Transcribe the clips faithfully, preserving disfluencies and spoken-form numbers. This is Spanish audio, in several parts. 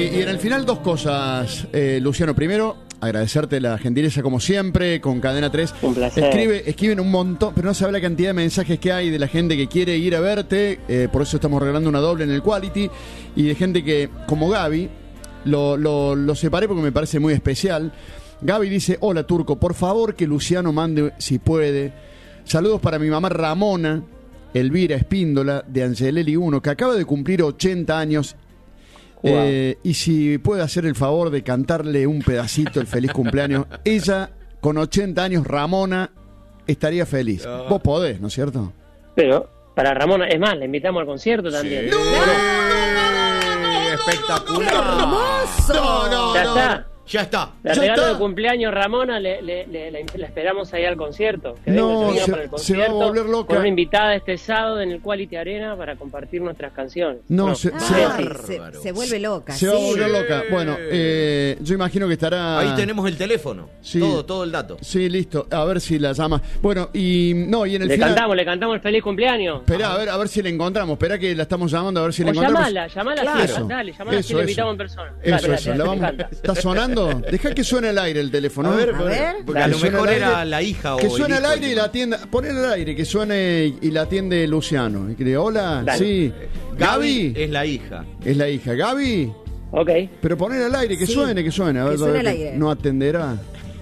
y en el final dos cosas, eh, Luciano. Primero, agradecerte la gentileza como siempre con Cadena tres. Un placer. Escribe, escriben un montón, pero no sabe la cantidad de mensajes que hay de la gente que quiere ir a verte. Eh, por eso estamos regalando una doble en el Quality. Y de gente que, como Gaby, lo, lo, lo separé porque me parece muy especial. Gaby dice: hola Turco, por favor que Luciano mande, si puede, saludos para mi mamá Ramona Elvira Espíndola de Angelelli uno, que acaba de cumplir ochenta años. Wow. Eh, y si puede hacer el favor de cantarle un pedacito el feliz cumpleaños. Ella, con ochenta años, Ramona, estaría feliz. Oh. Vos podés, ¿no es cierto? Pero para Ramona, es más, la invitamos al concierto también. Sí. ¡No! ¡No! ¡Espectacular! ¡Hermoso! No, no, ya no. está. Ya está. La ya regalo está. de cumpleaños Ramona, le, le, le, le, la esperamos ahí al concierto. Que No, venga, se, para el se va a volver loca. Con una invitada este sábado en el Quality Arena para compartir nuestras canciones. No, no se, Ah, se, se, se vuelve loca. se sí. va a volver loca. Bueno, eh, yo imagino que estará... Ahí tenemos el teléfono. Sí. Todo, todo el dato. Sí, listo. A ver si la llama. Bueno, y no, y en el le final... cantamos, le cantamos el feliz cumpleaños. Esperá, a ver, a ver si la encontramos. Esperá que la estamos llamando, a ver si la O encontramos. llamala, llamala Claro. sí, dale, llamala Eso, si la eso. invitamos en persona. Eso, Dale, eso. dale, La me vamos... encanta. ¿Está sonando? Deja que suene al aire el teléfono. A ver, ¿no? a ver. Porque a Que lo suene mejor al era aire. la hija o Que el suene al hijo, aire y la atienda. Poner al aire, que suene y la atiende Luciano. Y que diga, hola, Dale. sí. Gaby Gaby es la hija. es la hija. Gaby, Ok. pero poner al aire, que Sí. suene, que suene. A ver, Que suene a ver, al aire. no atenderá.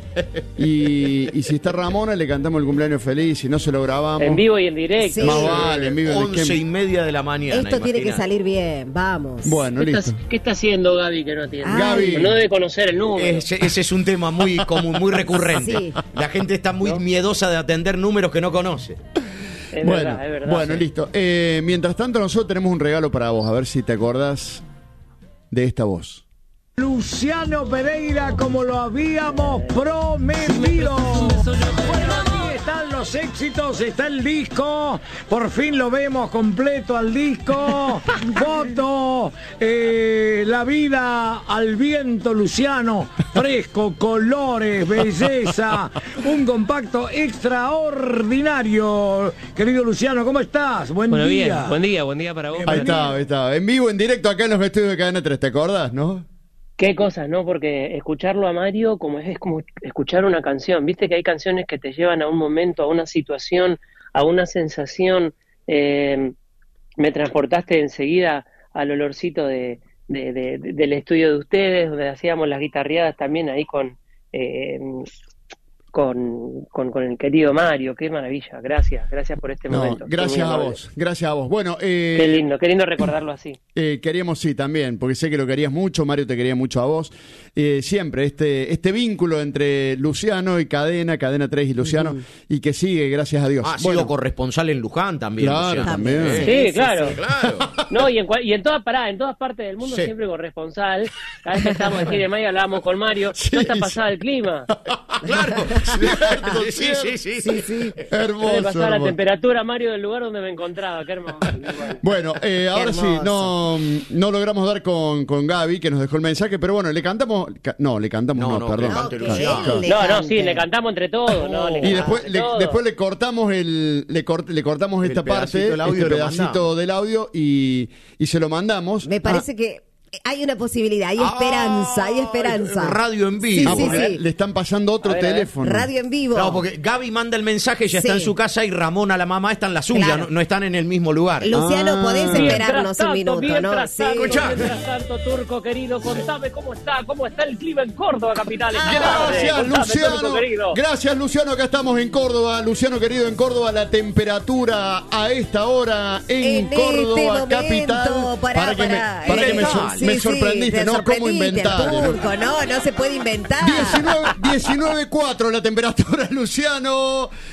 Y, y si está Ramona, le cantamos el cumpleaños feliz. Si no, se lo grabamos. En vivo y en directo. Sí. Más vale, en vivo. ¿de Once qué? y media de la mañana. Esto tiene que imagina. salir bien, vamos. Bueno, ¿Qué, listo. está, ¿Qué está haciendo Gaby que no atiende? Ay. Gaby. No debe conocer el número. Ese, ese es un tema muy común, muy recurrente. Sí. La gente está muy miedosa de atender números que no conoce. Es Bueno, verdad, es verdad. bueno, Sí. listo. Eh, mientras tanto, nosotros tenemos un regalo para vos. A ver si te acordás de esta voz. Luciano Pereira, como lo habíamos prometido. Bueno, aquí están los éxitos, está el disco, por fin lo vemos completo al disco. Foto, eh, la vida al viento, Luciano, fresco, colores, belleza, un compacto extraordinario. Querido Luciano, ¿cómo estás? Buen Bueno, día. bien. Buen día, buen día para vos. Ahí está, ahí está. En vivo, en directo, acá en los estudios de Cadena tres. ¿Te acordás, no? Qué cosas, ¿no? Porque escucharlo a Mario como es, es como escuchar una canción. Viste que hay canciones que te llevan a un momento, a una situación, a una sensación. Eh, me transportaste enseguida al olorcito de, de, de, de- del estudio de ustedes, donde hacíamos las guitarreadas también ahí con, eh, con, con, con el querido Mario. Qué maravilla. Gracias, gracias por este No, momento. Fue gracias muy a amable. vos, gracias a vos. Bueno, eh, Qué lindo, qué lindo recordarlo así. eh, queríamos sí también, porque sé que lo querías mucho, Mario te quería mucho a vos. Eh, siempre este este vínculo entre Luciano y Cadena, Cadena tres y Luciano, Ujú. y que sigue, gracias a Dios. Ha sido corresponsal en Luján también. Claro, Luciano. también. Eh, Sí, sí, claro. sí. Claro. No, y en, cual- y en todas pará, en todas partes del mundo Sí. siempre corresponsal. Cada vez que estamos aquí de Mayo hablábamos con Mario. Sí, no está sí. pasada el clima. Claro. Cierto, Sí, sí, sí, sí. Sí, sí. No Hermoso, le pasaba la hermoso. temperatura, Mario, del lugar donde me encontraba. Qué hermoso. Bueno, eh, ahora sí, hermoso. no, no logramos dar con, con Gaby, que nos dejó el mensaje, pero bueno, le cantamos, ca- no, le cantamos, no, No, no, perdón. que cante No, Luciano. que él le No, no, cante. sí, le cantamos entre todos. No, le Y cantamos después entre le, todos. después le cortamos el le, cort- le cortamos El esta pedacito parte, del audio este y lo pedacito mandamos. del audio y, y se lo mandamos. Me parece Ah, que hay una posibilidad, hay esperanza, hay esperanza. Radio en vivo. ah, Sí, porque sí. le están pasando otro A ver, a ver. teléfono. Radio en vivo. No, porque Gaby manda el mensaje, ya Sí. está en su casa y Ramona, la mamá, está en la suya, Claro. no, no están en el mismo lugar. Luciano, Ah. podés Mientras esperarnos un minuto, ¿no? mientras Sí. tanto, Escuchá. mientras tanto, Turco querido, contame cómo está, cómo está el clima en Córdoba, capital. Gracias, Contame, Luciano. Turco querido. Gracias, Luciano. Acá estamos en Córdoba. Luciano, querido, en Córdoba. La temperatura a esta hora en, En Córdoba, este momento, capital. pará, que me, pará. para que me, Eh, sor- Sí, me sí, sorprendiste, te ¿no? ¿Cómo sorprendiste, inventar? Turco, no, no se puede inventar. diecinueve, diecinueve cuatro la temperatura, Luciano.